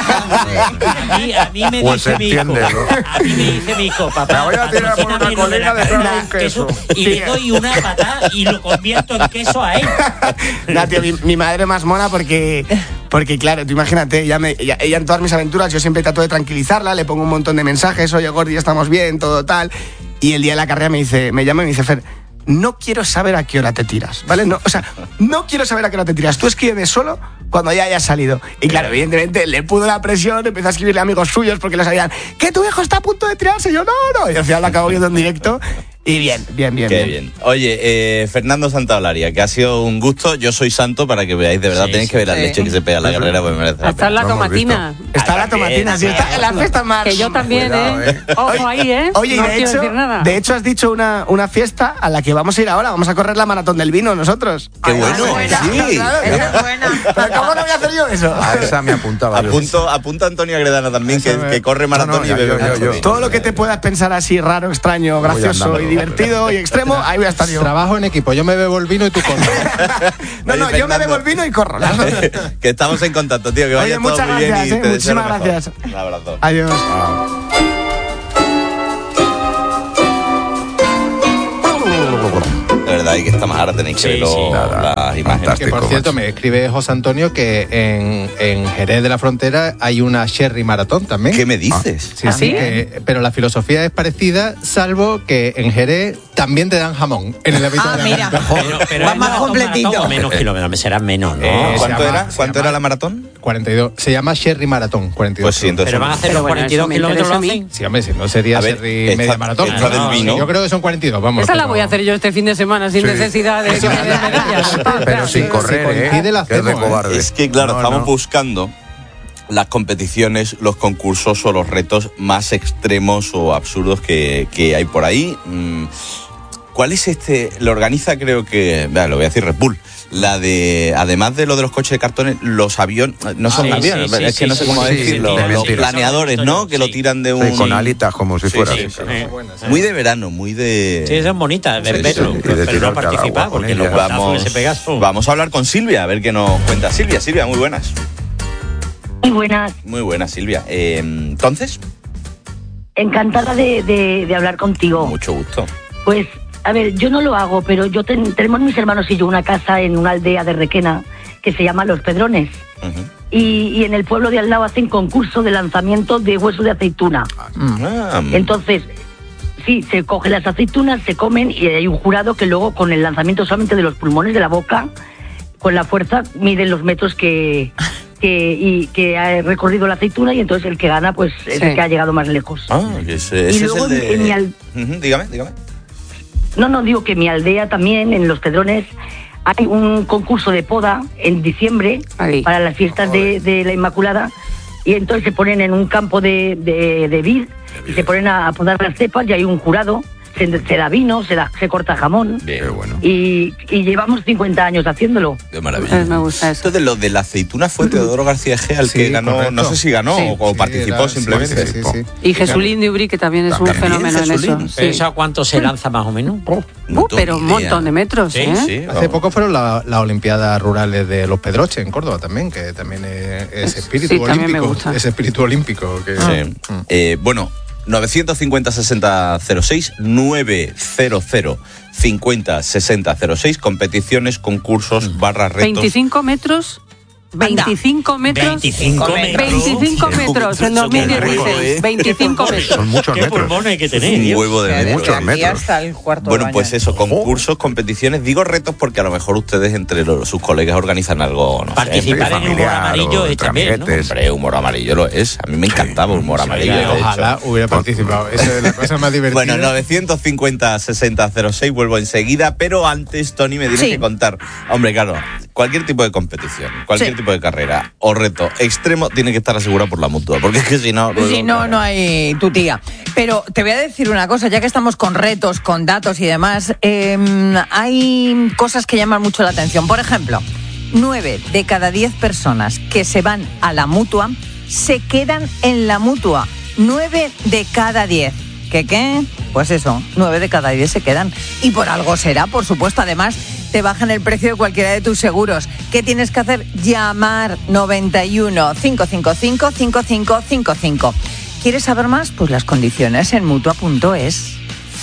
A mí, a mí me pues dice mi hijo, ¿no? a mí me dice mi hijo, papá, me voy a tirar por una colina de, de queso. Y sí. le doy una patada y lo convierto en queso a él. No, tío, mi, mi madre más mona porque... Porque claro, tú imagínate, ella, me, ella, ella en todas mis aventuras yo siempre trato de tranquilizarla, le pongo un montón de mensajes, oye Gordi, estamos bien, todo tal. Y el día de la carrera me dice, me llama y me dice, Fer, no quiero saber a qué hora te tiras, ¿vale? No, o sea, no quiero saber a qué hora te tiras. Tú escríbeme solo cuando ya hayas salido. Y claro, evidentemente le pudo la presión, empezó a escribirle a amigos suyos porque le sabían que tu hijo está a punto de tirarse. Y yo, no, no. Y al final lo acabo viendo en directo. Y bien, bien, bien. Qué bien. bien. Oye, eh, Fernando Santaolaria, que ha sido un gusto. Yo soy santo para que veáis, de verdad, Sí, tenéis sí, que ver la sí. leche que se pega en la carrera, pues merece la Está en pena. la Lo hemos tomatina. Está la tomatina, sí, está en la fiesta más. Que yo también, Cuidado, ¿eh? eh. Ojo ahí, ¿eh? Oye, y no de quiero hecho, decir nada. de hecho has dicho una, una fiesta a la que vamos a ir ahora. Vamos a correr la maratón del vino nosotros. Qué bueno, sí. Claro, Esa es buena. ¿Pero cómo no voy a hacer yo eso? A esa me apuntaba yo. Apunto, apunta a Antonio Agredana también, que, que corre maratón No, no, y ya, bebe yo, yo, mucho yo. vino. Todo lo que te puedas pensar así raro, extraño, Voy gracioso andando, y divertido y extremo, ahí voy a estar yo. Trabajo en equipo, yo me bebo el vino y tú corres. No, no, Oye, yo me Fernando. bebo el vino y corro. las dos. Que estamos en contacto, tío, que vaya Oye, todo muchas muy bien gracias, y eh, te deseo lo muchísimas mejor. gracias. Un abrazo. Adiós. De verdad, y que esta ahora tenéis que Sí, ver lo- sí. las imágenes. Que Fantástico, por cierto, macho. me escribe José Antonio que en, en Jerez de la Frontera hay una Sherry Maratón también. ¿Qué me dices? Sí, ¿Ah, sí, sí? que- pero la filosofía es parecida, salvo que en Jerez también te dan jamón en el hábito Ah, de la mira. maratón. Pero, pero Va es más maratón, completito. maratón o menos kilómetros, serán menos, ¿no? Eh, se ¿Cuánto llama- era? se ¿Cuánto llama- era la maratón? cuarenta y dos. Se llama Sherry Maratón, cuarenta y dos. Pues sí, entonces Pero van a hacer Pero los bueno, cuarenta y dos eso me kilómetros, ¿lo interesa a mí. hacen? Sí, hombre, si no sería A ver, Sherry esta- media maratón. esta del No, vino. Yo creo que son cuarenta y dos, vamos. Esa la pero- voy a hacer yo este fin de semana sin Sí. necesidad de que me den medallas. Pero sin correr, ¿eh? coincide, la Que es de hacemos, ¿eh? cobarde. Es que, claro, No, estamos no. buscando las competiciones, los concursos o los retos más extremos o absurdos que, que hay por ahí. Mm, ¿Cuál es este? Lo organiza, creo que. Vale, lo voy a decir Red Bull. La de. Además de lo de los coches de cartones, los aviones. No son sí, aviones, sí, sí, es que sí, no sé sí, cómo sí, decirlo. sí, de los mentira. planeadores, ¿no? Que lo Sí. tiran de un. Sí, con alitas como si Sí, fuera. sí, así. Eh, Muy de verano, muy de. Sí, son bonitas, de Sí, verlo, sí, y de pero no tirarte al participar, agua con porque los ellas. guantazos Vamos, que se pegan son- vamos a hablar con Silvia, a ver qué nos cuenta. Silvia, Silvia, muy buenas. Muy buenas, Muy buenas, Silvia. Eh, Entonces, encantada de, de- de hablar contigo. mucho gusto. Pues, a ver, yo no lo hago, pero yo ten- tenemos mis hermanos y yo una casa en una aldea de Requena que se llama Los Pedrones. Ujú. Y, y en el pueblo de al lado hacen concurso de lanzamiento de hueso de aceituna. Ah, Entonces, sí, se cogen las aceitunas, se comen y hay un jurado que luego con el lanzamiento solamente de los pulmones de la boca, con la fuerza, miden los metros que, que, y, que ha recorrido la aceituna y entonces el que gana pues es Sí. el que ha llegado más lejos. ah, ese, ese Y es luego el de. en mi al- Ujú, dígame, dígame. No, no, digo que en mi aldea también, en Los Pedrones, hay un concurso de poda en diciembre Ahí. para las fiestas de, de la Inmaculada y entonces se ponen en un campo de, de, de vid y se ponen a, a podar las cepas y hay un jurado, se, se da vino, se, da, se corta jamón Bien, bueno. y, y llevamos cincuenta años haciéndolo. De maravilla. Eh, me gusta eso. Entonces, lo de la aceituna fue Teodoro García Egea el Sí, que ganó, correcto. no sé si ganó Sí. o Sí, participó era- simplemente. sí, sí, sí. Y Jesulín de Ubrí, que también es un También, fenómeno en Jesulín. eso. ¿Pero Sí. eso a cuánto se lanza más o menos? Uh, No tengo pero un ni idea. montón de metros, Sí, ¿eh? Sí, Hace vamos. poco fueron la- las Olimpiadas Rurales de los Pedroches en Córdoba también, que también es, es espíritu Sí, también me olímpico. gusta. Es espíritu olímpico. Que, Sí. Eh, bueno, novecientos cincuenta sesenta cero seis, novecientos cincuenta sesenta cero seis, competiciones, concursos, barras, retos. veinticinco metros. veinticinco metros. veinticinco metros. veinticinco metros en dos mil dieciséis. veinticinco metros. Son muchos ¿Qué metros. pulmones hay que tener? Un Dios? huevo de Desde metros. muchos aquí metros. hasta el cuarto Bueno, de pues baño. eso, concursos, competiciones. Digo retos porque a lo mejor ustedes entre los- sus colegas organizan algo, no sé, Participar en humor familiar amarillo o es también, ¿no? amiguetes. Hombre, humor amarillo lo es. A mí me encantaba humor amarillo. de hecho. Ojalá hubiera participado. Esa es la cosa más divertida. Bueno, novecientos cincuenta sesenta cero seis, vuelvo enseguida, pero antes, Tony, me tienes Sí. que contar. Hombre, claro, cualquier tipo de competición, cualquier Sí. tipo de carrera o reto extremo tiene que estar asegurado por la mutua, porque es que si no... luego, Si no, claro. no hay tu tía. Pero te voy a decir una cosa, ya que estamos con retos, con datos y demás, eh, hay cosas que llaman mucho la atención. Por ejemplo, nueve de cada diez personas que se van a la mutua se quedan en la mutua. Nueve de cada diez. ¿Qué qué? Pues eso, nueve de cada diez se quedan. Y por algo será, por supuesto. Además, te bajan el precio de cualquiera de tus seguros. ¿Qué tienes que hacer? Llamar noventa y uno, cinco cinco cinco, cinco cinco cinco cinco. ¿Quieres saber más? Pues las condiciones en mutua punto es.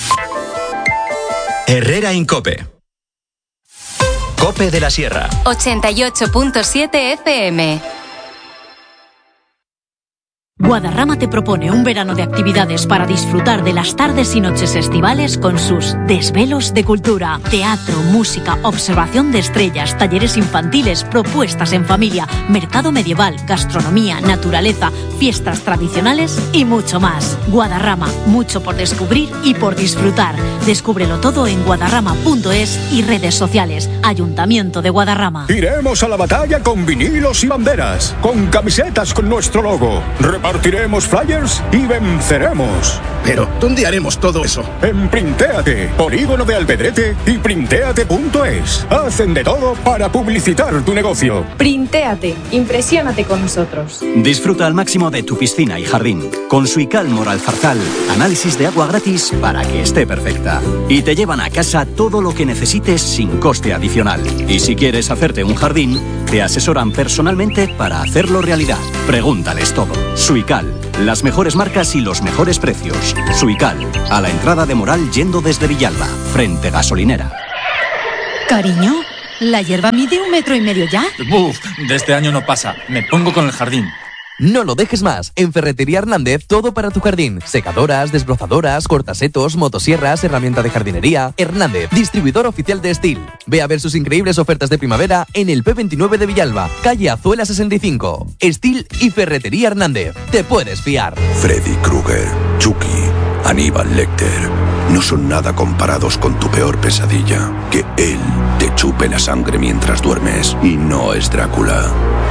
Herrera Incope. Cope de la Sierra. ochenta y ocho punto siete F M. Guadarrama te propone un verano de actividades para disfrutar de las tardes y noches estivales con sus desvelos de cultura, teatro, música, observación de estrellas, talleres infantiles, propuestas en familia, mercado medieval, gastronomía, naturaleza, fiestas tradicionales y mucho más. Guadarrama, mucho por descubrir y por disfrutar. Descúbrelo todo en guadarrama punto es y redes sociales. Ayuntamiento de Guadarrama. Iremos a la batalla con vinilos y banderas, con camisetas con nuestro logo. Repartiremos flyers y venceremos. Pero, ¿dónde haremos todo eso? En Printéate, Polígono de Alpedrete y printéate punto es. Hacen de todo para publicitar tu negocio. Printéate, impresiónate con nosotros. Disfruta al máximo de tu piscina y jardín. Con Suical Moral Zarzal, análisis de agua gratis para que esté perfecta. Y te llevan a casa todo lo que necesites sin coste adicional. Y si quieres hacerte un jardín, te asesoran personalmente para hacerlo realidad. Pregúntales todo. Suical, las mejores marcas y los mejores precios. Suical, a la entrada de Moral yendo desde Villalba, frente gasolinera. Cariño, ¿la hierba mide un metro y medio ya? Buf, de este año no pasa. Me pongo con el jardín. No lo dejes más. En Ferretería Hernández, todo para tu jardín. Secadoras, desbrozadoras, cortasetos, motosierras, herramienta de jardinería. Hernández, distribuidor oficial de Steel. Ve a ver sus increíbles ofertas de primavera en el P veintinueve de Villalba, calle Azuela sesenta y cinco. Steel y Ferretería Hernández. Te puedes fiar. Freddy Krueger, Chucky, Aníbal Lecter. No son nada comparados con tu peor pesadilla. Que él te chupe la sangre mientras duermes. Y no es Drácula.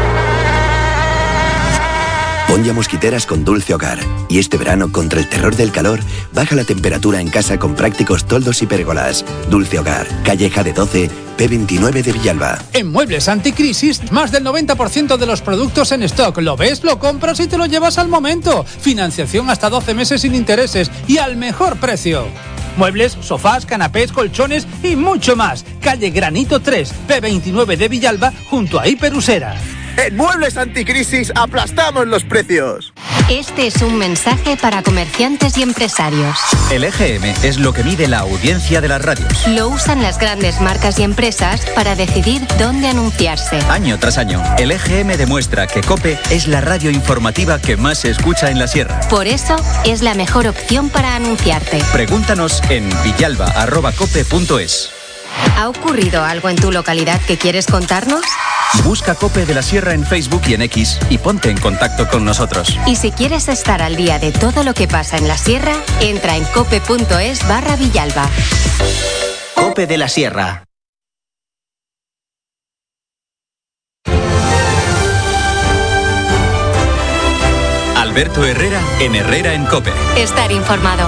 Pon ya mosquiteras con Dulce Hogar. Y este verano, contra el terror del calor, baja la temperatura en casa con prácticos toldos y pérgolas. Dulce Hogar, calle Jade doce, P veintinueve de Villalba. En Muebles Anticrisis, más del noventa por ciento de los productos en stock. Lo ves, lo compras y te lo llevas al momento. Financiación hasta doce meses sin intereses y al mejor precio. Muebles, sofás, canapés, colchones y mucho más. Calle Granito tres, P veintinueve de Villalba, junto a Hiperusera. En Muebles Anticrisis aplastamos los precios. Este es un mensaje para comerciantes y empresarios. El E G M es lo que mide la audiencia de las radios. Lo usan las grandes marcas y empresas para decidir dónde anunciarse. Año tras año, el E G M demuestra que COPE es la radio informativa que más se escucha en la sierra. Por eso, es la mejor opción para anunciarte. Pregúntanos en villalba arroba cope punto es. ¿Ha ocurrido algo en tu localidad que quieres contarnos? Busca COPE de la Sierra en Facebook y en X y ponte en contacto con nosotros. Y si quieres estar al día de todo lo que pasa en la Sierra, entra en cope.es barra Villalba. COPE de la Sierra. Alberto Herrera en Herrera en COPE. Estar informado.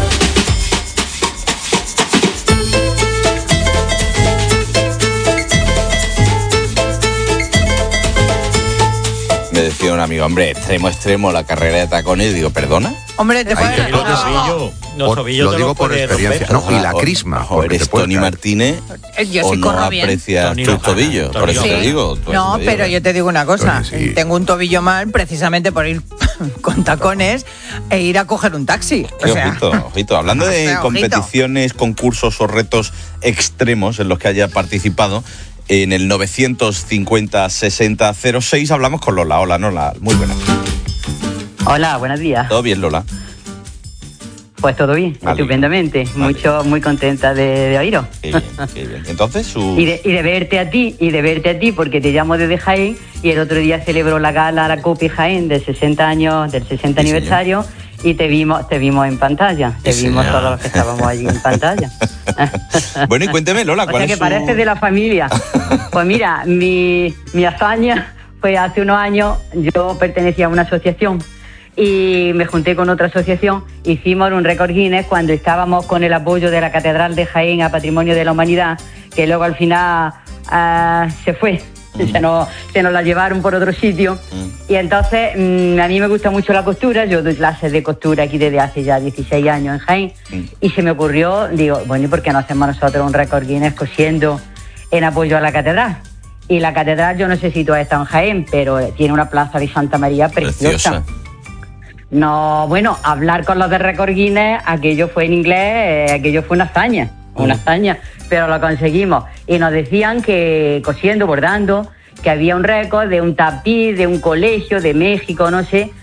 Me decía un amigo, hombre, extremo, extremo, la carrera de tacones. Digo, ¿perdona? Hombre, te puedes... Los tobillos, los tobillos lo digo por experiencia. No, y la crisma. O eres Tony Martínez yo o sí no corro bien. aprecias tus tobillos. Por eso Sí. te digo. por No, eso te digo. pero yo te digo una cosa. Tony, sí. Tengo un tobillo mal precisamente por ir con tacones e ir a coger un taxi. O Sí, sea, ojito, ojito. Hablando de o sea, ojito. competiciones, concursos o retos extremos en los que haya participado, en el novecientos cincuenta sesenta cero seis hablamos con Lola. Hola, Lola. Muy buena. Hola, buenos días. ¿Todo bien, Lola? Pues todo bien, Vale. estupendamente. Mucho, muy contenta de, de oíros. Qué bien, qué bien. Entonces, su... Y de, y de verte a ti, y de verte a ti, porque te llamo desde Jaén, y el otro día celebró la gala la COPE Jaén del sesenta años, del sesenta Sí, aniversario, y te vimos, te vimos en pantalla. Te Sí, vimos señor. todos los que estábamos allí en pantalla. Bueno, y cuénteme, Lola, O ¿cuál sea que es su... parece de la familia. Pues mira, mi, mi hazaña fue hace unos años, yo pertenecía a una asociación y me junté con otra asociación, hicimos un récord Guinness cuando estábamos con el apoyo de la Catedral de Jaén a Patrimonio de la Humanidad, que luego al final uh, se fue, mm. se, nos, se nos la llevaron por otro sitio. Mm. Y entonces mmm, a mí me gusta mucho la costura, yo doy clases de costura aquí desde hace ya dieciséis años en Jaén, mm. y se me ocurrió, digo, bueno, ¿y por qué no hacemos nosotros un récord Guinness cosiendo en apoyo a la Catedral? Y la Catedral, yo no sé si tú has estado en Jaén, pero tiene una plaza de Santa María preciosa. Preciosa. No, bueno, hablar con los de Record Guinness, aquello fue en inglés, eh, aquello fue una hazaña, una hazaña, pero lo conseguimos. Y nos decían que cosiendo, bordando, que había un récord de un tapiz, de un colegio de México, no sé,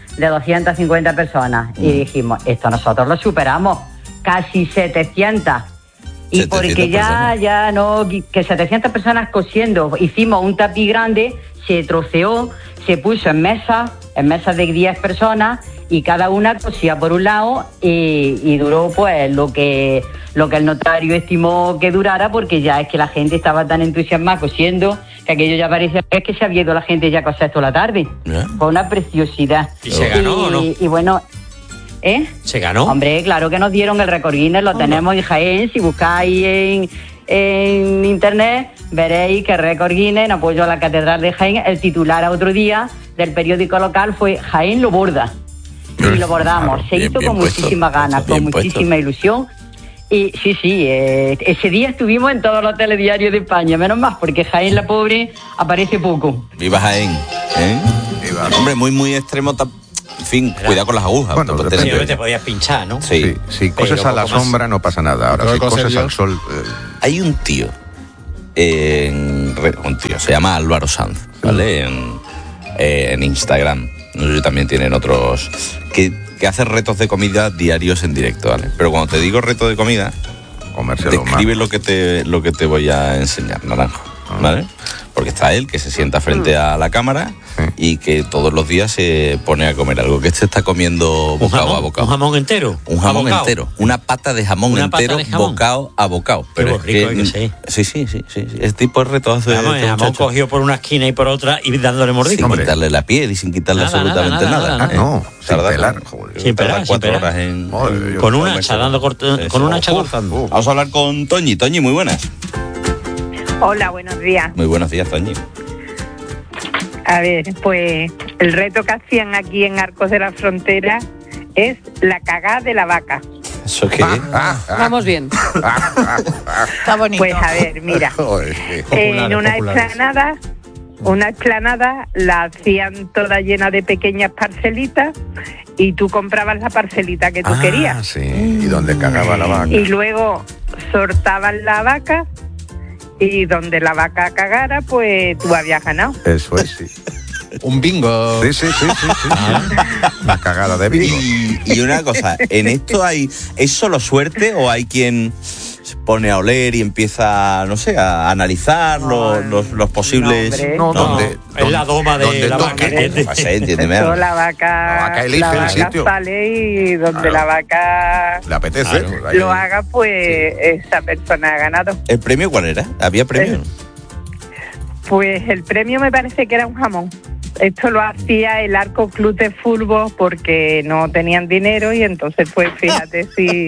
de doscientas cincuenta personas. Mm. Y dijimos, esto nosotros lo superamos, casi setecientas. Y porque ya, personas. ya no, que setecientas personas cosiendo, hicimos un tapiz grande, se troceó, se puso en mesas, en mesas de diez personas, y cada una cosía por un lado, y, y duró pues lo que, lo que el notario estimó que durara, porque ya es que la gente estaba tan entusiasmada cosiendo, que aquello ya parecía es que se había ido la gente ya a coser toda la tarde. ¿Eh? Fue una preciosidad. ¿Y se ganó y, o no? Y, y bueno... ¿Eh? ¿Se ganó? Hombre, claro que nos dieron el récord Guinness, lo oh, tenemos en Jaén. Si buscáis en, en internet, veréis que el récord Guinness, en apoyo a la Catedral de Jaén, el titular a otro día del periódico local fue Jaén lo borda. Y lo bordamos. Claro, Se bien, hizo bien con puesto, muchísimas ganas, con muchísima puesto. ilusión. Y sí, sí, eh, ese día estuvimos en todos los telediarios de España, menos más, porque Jaén la pobre aparece poco. Viva Jaén, ¿eh? Viva. Hombre, muy, muy extremo. En fin, Era. cuidado con las agujas. Bueno, te, te, te podías pinchar, ¿no? Sí. Si sí, coses a la sombra no pasa nada. Ahora, si coses al sol... Eh... Hay un tío, en, un tío, se llama Álvaro Sanz, ¿vale? En, eh, en Instagram. No sé si también tienen otros... Que, que hace retos de comida diarios en directo, ¿vale? Pero cuando te digo reto de comida, describe lo que, te, lo que te voy a enseñar, Naranjo, ¿vale? Porque está él, que se sienta frente a la cámara y que todos los días se pone a comer algo. Que este está comiendo bocado jamón, a bocado. ¿Un jamón entero? Un jamón ¿Abocao? entero. Una pata de jamón ¿Una entero, pata de jamón? bocado a bocado. Pero es rico que, que sí. Sí, sí, sí, sí. Este tipo de retos hace... Vamos, el jamón muchacho. Cogido por una esquina y por otra y dándole mordisco. Sin quitarle la piel y sin quitarle nada, absolutamente nada. nada. nada, nada, ¿eh? nada. No, sin pelar. Joder, sin pelar, cuatro sin horas en... Joder, con un hacha, dando corto, con un hacha cortando. Vamos a hablar con Toñi. Toñi, muy buenas. Hola, buenos días. Muy buenos días, Toñi. A ver, pues el reto que hacían aquí en Arcos de la Frontera es la cagada de la vaca. ¿Eso qué? Ah, ah, ah, Vamos bien. Está bonito. Pues a ver, mira, en una explanada, una explanada la hacían toda llena de pequeñas parcelitas y tú comprabas la parcelita que tú ah, querías. Sí, y donde cagaba la vaca. Y luego sortaban la vaca. Y donde la vaca cagara, pues tú habías ganado. Eso es, sí. Un bingo. Sí, sí, sí, sí, sí. La cagada de bingo. Y, y una cosa, ¿en esto hay es solo suerte o hay quien se pone a oler y empieza, no sé, a analizar no, los, los, los posibles... No, no, ¿dónde? Es la doma de la vaca. No sé, entiéndeme. Eso, la vaca, la vaca elige la el vaca sitio. Sale y donde claro. la vaca le apetece, claro. lo haga, pues sí. esa persona ha ganado. ¿El premio cuál era? ¿Había premio? El, pues el premio me parece que era un jamón. Esto lo hacía el Arco Club de Fútbol porque no tenían dinero y entonces pues fíjate si...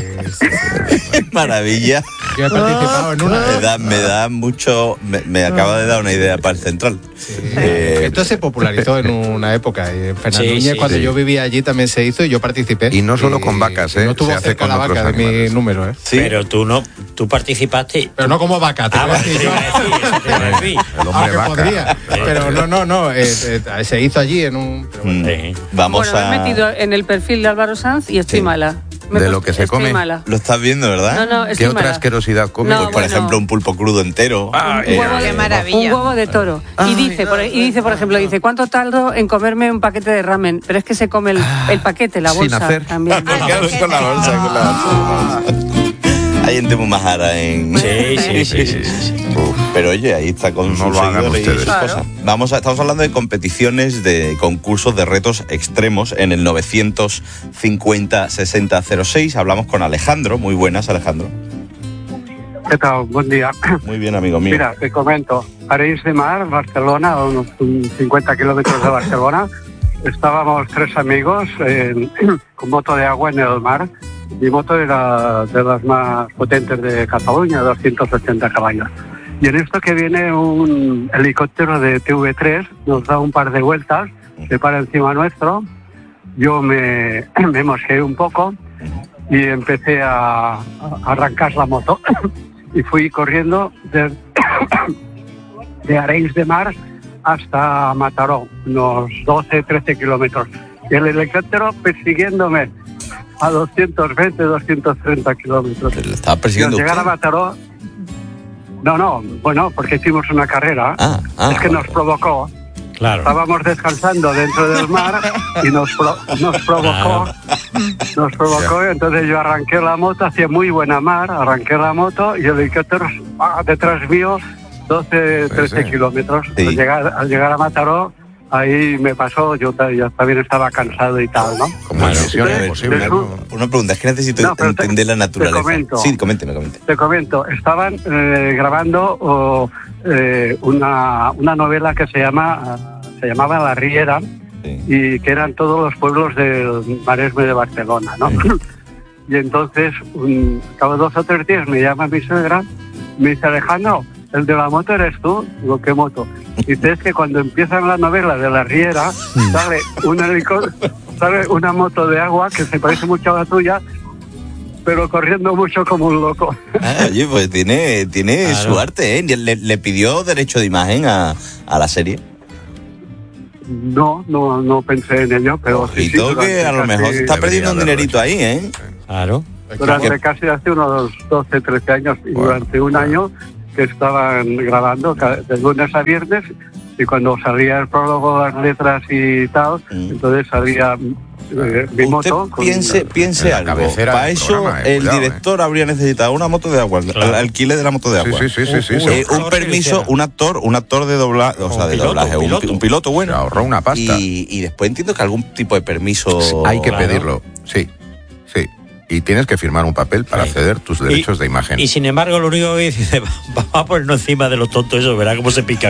Maravilla. Yo he participado en una. Me da, me da mucho... Me, me acaba de dar una idea para el Central. Sí. Eh, Esto se popularizó en una época. En Fernando sí, Núñez, sí, cuando sí. yo vivía allí, también se hizo y yo participé. Y no solo y, con vacas, ¿eh? No tuvo se hace con la otros vaca animales. de mi número, ¿eh? ¿Sí? Pero tú no... Tú participaste... Pero no como vaca. Te ah, voy a decir yo. El hombre vaca. Podría, pero no, no, no. Eh, eh, se hizo allí en un... Bueno, sí. Vamos bueno, a... me he metido en el perfil de Álvaro Sanz y estoy sí. mala. Me de lo que se come. Mala. Lo estás viendo, ¿verdad? No, no, ¿Qué otra mala. asquerosidad come? No, pues, por bueno. ejemplo, un pulpo crudo entero. Ah, un, eh, huevo de, maravilla. Un huevo de toro. Ay, y dice, no, por, y dice, por ejemplo, dice, ¿cuánto tardo en comerme un paquete de ramen? Pero es que se come el, el paquete, la bolsa. Sin hacer. También. Ah, con la bolsa, con la bolsa. Hay gente muy majara en... Sí, sí, sí, sí, sí, sí. Pero oye, ahí está con no sus lo hagan ustedes. Claro. Cosas. Vamos a, estamos hablando de competiciones, de concursos, de retos extremos en el novecientos cincuenta sesenta cero seis. Hablamos con Alejandro. Muy buenas, Alejandro. ¿Qué tal? Buen día. Muy bien, amigo mío. Mira, te comento. Arenys de Mar, Barcelona, a unos cincuenta kilómetros de Barcelona. Estábamos tres amigos en, con moto de agua en el mar. Mi moto era de las más potentes de Cataluña, doscientos ochenta caballos. Y en esto que viene un helicóptero de T V tres, nos da un par de vueltas, se para encima nuestro, yo me, me mosqueé un poco y empecé a, a arrancar la moto y fui corriendo de, de Arenys de Mar hasta Mataró, unos doce, trece kilómetros. Y el helicóptero persiguiéndome a doscientos veinte, doscientos treinta kilómetros. ¿Le estaba persiguiendo? Y al llegar a Mataró... No, no, bueno, porque hicimos una carrera. Ah, ah, es que bueno. nos provocó. Claro. Estábamos descansando dentro del mar y nos, pro, nos provocó, claro. nos provocó, sí. Entonces yo arranqué la moto, hacía muy buena mar, arranqué la moto y el helicóptero ah, detrás mío, doce, trece sí. kilómetros. Sí. Al, llegar, al llegar a Mataró, ahí me pasó, yo, yo también estaba cansado y tal, ¿no? Como misión es posible. Una pregunta, es que necesito no, entender te, la naturaleza. Te comento, sí, coménteme, coménteme. Te comento, estaban eh, grabando oh, eh, una, una novela que se llama se llamaba La Riera, sí. Y que eran todos los pueblos del Maresme de Barcelona, ¿no? Sí. Y entonces, un, cada dos o tres días me llama mi suegra, me dice, Alejandro, el de la moto eres tú. Digo, ¿qué moto? Y es que cuando empiezan la novela de La Riera, sale un helicóptero, sale una moto de agua que se parece mucho a la tuya, pero corriendo mucho como un loco. Ah, oye, pues tiene, tiene claro. su arte, ¿eh? ¿Le, ¿Le pidió derecho de imagen a, a la serie? No, no, no pensé en ello, pero sí, y todo sí, que a lo mejor se está perdiendo un dinerito ahí, ¿eh? Claro. Durante que... casi hace unos doce, trece años, y bueno, durante un año que estaban grabando de lunes a viernes, y cuando salía el prólogo, las letras y tal, mm. entonces salía eh, mi moto. Piense, con... piense algo. Para eso programa, eh, el cuidado, director eh. habría necesitado una moto de agua, claro. el alquiler de la moto de agua. Sí, sí, sí, sí, sí, eh, un permiso, un actor, un actor de doblaje, o sea, de piloto, doblaje, un piloto, un, un piloto bueno. Se ahorró una pasta. Y, y después entiendo que algún tipo de permiso. Hay que claro. pedirlo, sí, sí. Y tienes que firmar un papel para sí. ceder tus derechos y, de imagen. Y sin embargo, lo único que dice, vamos a ponernos encima de los tontos, eso, verá cómo se pican.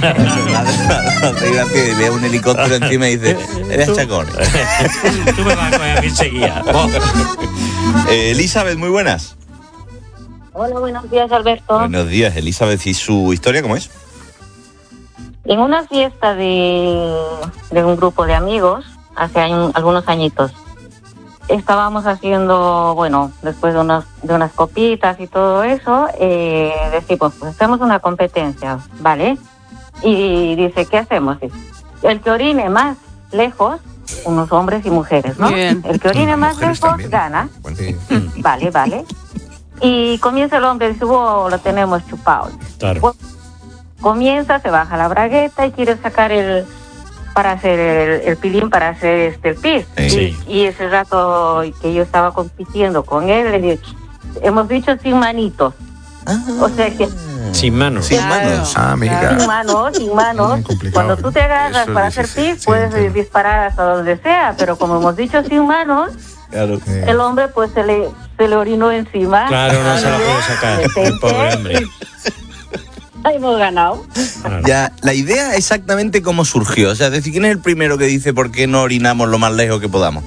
Ve un helicóptero encima y dice, eres chacón. Tú me vas a coger a mí enseguida. eh, Elizabeth, muy buenas. Hola, buenos días, Alberto. Buenos días, Elizabeth. ¿Y su historia cómo es? En una fiesta de, de un grupo de amigos, hace año, algunos añitos, estábamos haciendo, bueno, después de unas, de unas copitas y todo eso, eh, decimos, pues hacemos una competencia, ¿vale? Y dice, ¿qué hacemos? El que orine más lejos, unos hombres y mujeres, ¿no? Bien. El que orine más lejos también gana. Bueno, sí. Vale, vale. Y comienza el hombre, dice, oh, lo tenemos chupado. Claro. Pues, comienza, se baja la bragueta y quiere sacar el... para hacer el, el pilín, para hacer este el pis. Sí. Y, y ese rato que yo estaba compitiendo con él, le dije, hemos dicho sin manitos. Ah, o sea que... Sin manos. Sin claro, manos. Ah, mira. Sin manos, sin manos. Cuando tú te agarras para hacer pis, puedes sí, disparar hasta donde sea, pero como hemos dicho sin manos, claro. el hombre pues se le, se le orinó encima. Claro, no se la pudo sacar, el pobre hombre. Hemos ganado. Ya, la idea exactamente cómo surgió. O sea, es decir, ¿quién es el primero que dice por qué no orinamos lo más lejos que podamos?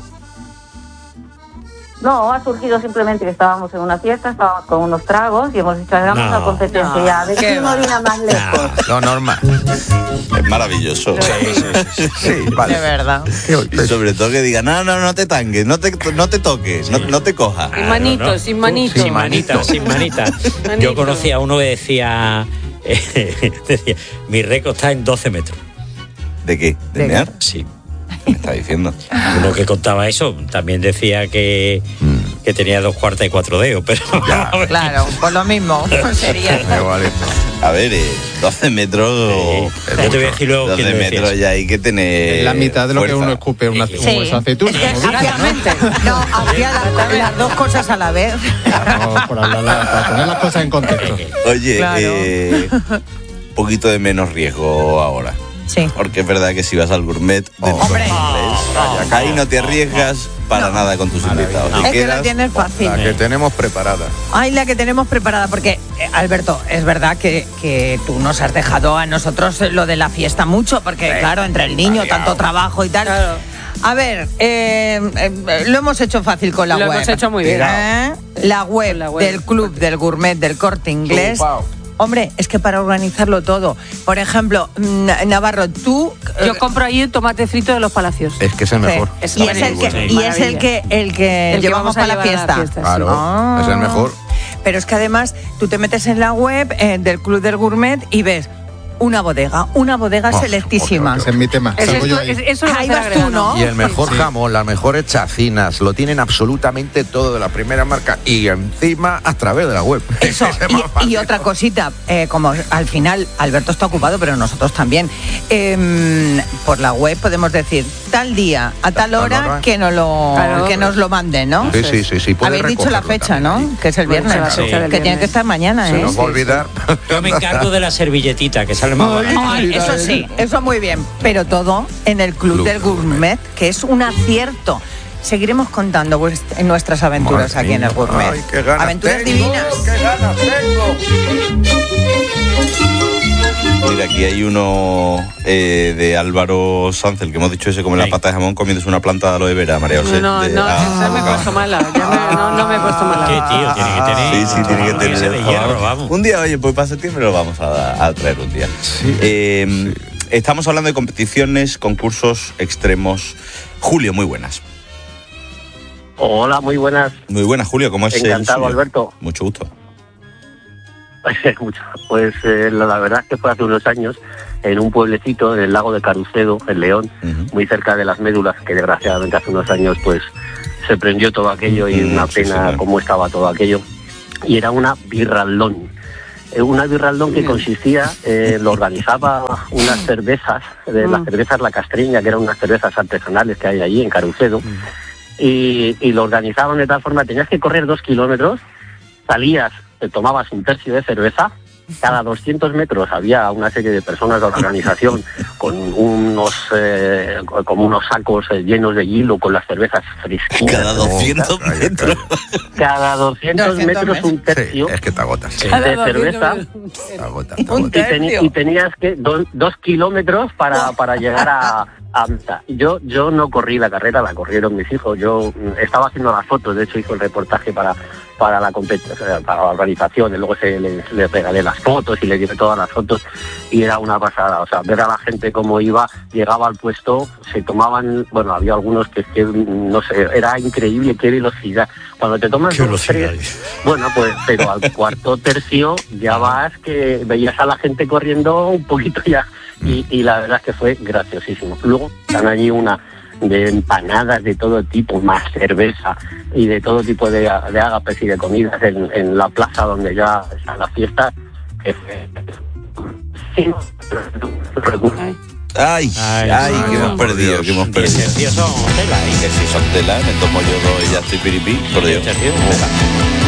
No, ha surgido simplemente que estábamos en una fiesta, estábamos con unos tragos y hemos dicho, hagamos no, una competencia no, ya, a ver quién orina más lejos. No, lo normal. Es maravilloso. Sí, sí, sí, sí, vale. De verdad. Y sobre todo que diga, no, no, no te tanques, no te, no te toques, sí. no, no te cojas. Sin manito, no, no. sin manito. Sin manita, sin manita. Yo conocí a uno que decía... decía, mi récord está en doce metros. ¿De qué? ¿De, ¿De mear? Qué? Sí. ¿Qué me está diciendo? Uno que contaba eso también decía que, mm. que tenía dos cuartas y cuatro dedos, pero... Ya. Claro, por lo mismo sería. A ver, eh, doce metros... Sí. Yo te voy a decir luego doce metros ya hay que tener... La mitad de lo fuerza. Que uno escupe una, sí. un hueso de aceituna. Exactamente. No, hacía la, las dos cosas a la vez. No, por hablar, para poner las cosas en contexto. Oye, claro. eh, un poquito de menos riesgo ahora. Sí. Porque es verdad que si vas al gourmet del oh, Corte Inglés, oh, ahí no te arriesgas para no. nada con tus invitados. No. Es que la tienes fácil. La que tenemos preparada. Ay, la que tenemos preparada, porque, eh, Alberto, es verdad que, que tú nos has dejado a nosotros lo de la fiesta mucho, porque, sí. claro, entre el niño, tanto trabajo y tal... Claro. A ver, eh, eh, lo hemos hecho fácil con la lo web. Lo hemos hecho muy bien. ¿Eh? La, web la web del Club del Gourmet del Corte Inglés. Oh, wow. Hombre, es que para organizarlo todo. Por ejemplo, Navarro, tú... Yo compro ahí el tomate frito de los Palacios. Es que es el mejor. Sí. Es y, es el que, sí. y es el que el que el llevamos que para la fiesta. la fiesta. Claro, sí. oh. es el mejor. Pero es que además tú te metes en la web eh, del Club del Gourmet y ves una bodega, una bodega oh, selectísima. Ese es mi tema. Es esto, yo ahí. Es, eso ahí vas tú, ¿no? Y el mejor sí. jamón, las mejores chacinas, lo tienen absolutamente todo de la primera marca y encima a través de la web. Eso, y, y otra cosita, eh, como al final Alberto está ocupado, pero nosotros también, eh, por la web podemos decir tal día, a tal hora, hora. que nos lo claro, que nos lo manden, ¿no? Sí, sí, sí. sí habéis dicho la fecha, también, ¿no? Que es el viernes, sí. que viernes. Tiene que estar mañana, Se ¿eh? nos va a olvidar. Yo me encargo de la servilletita, que sale más barato. Ay, eso sí, eso muy bien. Pero todo en el Club, Club del Gourmet, que es un acierto. Seguiremos contando pues, en nuestras aventuras Madre aquí mía. en el Gourmet. Ay, qué ganas aventuras tengo, divinas. ¡Qué ganas tengo! Mira, aquí hay uno eh, de Álvaro Sanz, el que hemos dicho ese, come la pata de jamón comiéndose una planta de aloe vera, María José. No, de, no, ah, esa me he puesto mala. Ya me, no, no me he puesto mala. ¿Qué tío? Tiene que tener. Sí, sí, tiene que tener. Ese de hierro, vamos. Un día, oye, pues para septiembre lo vamos a, a traer un día. Sí. Eh, estamos hablando de competiciones, concursos extremos. Julio, muy buenas. Hola, muy buenas. Muy buenas, Julio, ¿cómo es? Encantado, Alberto. Mucho gusto. Pues eh, la verdad es que fue hace unos años en un pueblecito en el lago de Carucedo, en León, uh-huh. muy cerca de las Médulas, que desgraciadamente hace unos años pues se prendió todo aquello y uh-huh. una pena sí, cómo estaba todo aquello. Y era una birraldón. Eh, una birraldón que consistía, eh, lo organizaba unas cervezas, de uh-huh. las cervezas La Castreña, que eran unas cervezas artesanales que hay allí en Carucedo, uh-huh. y, y lo organizaban de tal forma, tenías que correr dos kilómetros, salías, te tomabas un tercio de cerveza, cada doscientos metros había una serie de personas de la organización con unos eh, como unos sacos llenos de hielo con las cervezas fresquitas. Cada doscientos metros. Cada doscientos metros un tercio sí, es que te agotas. de cerveza. Te agotas, te agotas. Y, teni- y tenías que do- dos kilómetros para, para llegar a... a yo yo no corrí la carrera, la corrieron mis hijos. Yo estaba haciendo las fotos, de hecho hice el reportaje para para la competición, para la organización, y luego se le, le regalé las fotos y le llevé todas las fotos y era una pasada, o sea, ver a la gente cómo iba, llegaba al puesto, se tomaban, bueno, había algunos que, que no sé, era increíble qué velocidad. Cuando te tomas dos, tres, bueno, pues, pero al cuarto tercio ya vas que veías a la gente corriendo un poquito ya y, y la verdad es que fue graciosísimo. Luego están allí una de empanadas de todo tipo, más cerveza y de todo tipo de, de ágapes y de comidas en, en la plaza donde ya está la fiesta. Que fue... Ay, ay, ay, que hemos perdido, que hemos perdido. Ese tío son tela, que si son tela, me tomo yo dos y ya estoy piripí, por Dios.